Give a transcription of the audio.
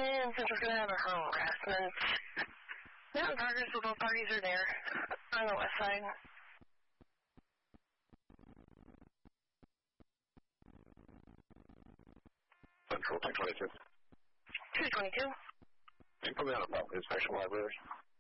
And Central Carolina harassment. Mountain Tigers with authorities are there on the west side. Central 222. 222. Can you put me on a inspection library?